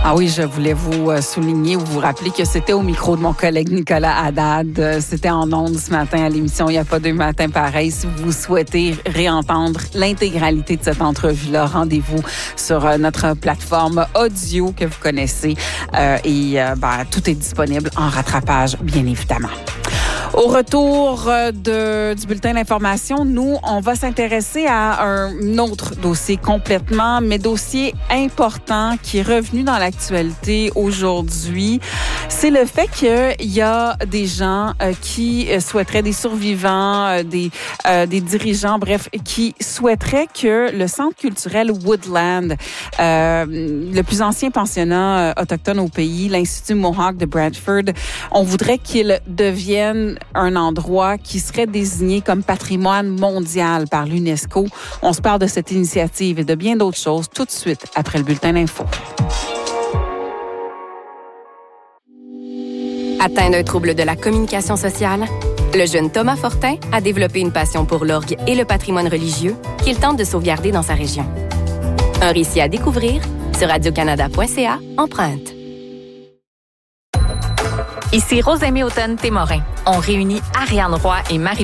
Ah oui, je voulais vous souligner ou vous rappeler que c'était au micro de mon collègue Nicolas Haddad. C'était en ondes ce matin à l'émission « Il n'y a pas deux matins pareils ». Si vous souhaitez réentendre l'intégralité de cette entrevue-là, rendez-vous sur notre plateforme audio que vous connaissez. Tout est disponible en rattrapage, bien évidemment. Au retour du bulletin d'information, nous, on va s'intéresser à un autre dossier complètement, mais dossier important qui est revenu dans l'actualité aujourd'hui. C'est le fait qu'il y a des gens qui souhaiteraient, des survivants, des dirigeants, bref, qui souhaiteraient que le centre culturel Woodland, le plus ancien pensionnat autochtone au pays, l'Institut Mohawk de Bradford, on voudrait qu'il devienne un endroit qui serait désigné comme patrimoine mondial par l'UNESCO. On se parle de cette initiative et de bien d'autres choses tout de suite après le bulletin d'info. Atteint d'un trouble de la communication sociale, le jeune Thomas Fortin a développé une passion pour l'orgue et le patrimoine religieux qu'il tente de sauvegarder dans sa région. Un récit à découvrir sur radiocanada.ca Empreinte. Ici Rosemée Automne-Témorin. On réunit Ariane Roy et Marie